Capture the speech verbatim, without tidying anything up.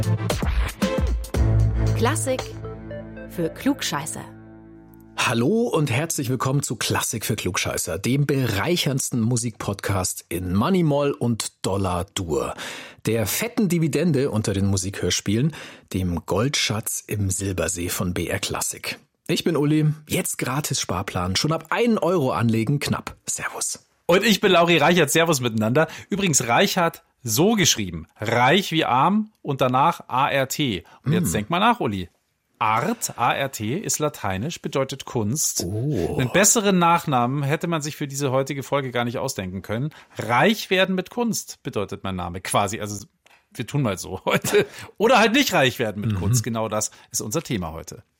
Klassik für Klugscheißer. Hallo und herzlich willkommen zu Klassik für Klugscheißer, dem bereicherndsten Musikpodcast in Money Moll und Dollar Dur, der fetten Dividende unter den Musikhörspielen, dem Goldschatz im Silbersee von B R Klassik. Ich bin Uli, jetzt gratis Sparplan, schon ab einen Euro anlegen, knapp. Servus. Und ich bin Lauri Reichert, servus miteinander. Übrigens, Reichert so geschrieben, reich wie arm und danach A R T. Und jetzt mm. denk mal nach, Uli. Art, A R T, ist lateinisch, bedeutet Kunst. Oh. Einen besseren Nachnamen hätte man sich für diese heutige Folge gar nicht ausdenken können. Reich werden mit Kunst bedeutet mein Name quasi. Also wir tun mal so heute. Oder halt nicht reich werden mit mhm. Kunst. Genau das ist unser Thema heute.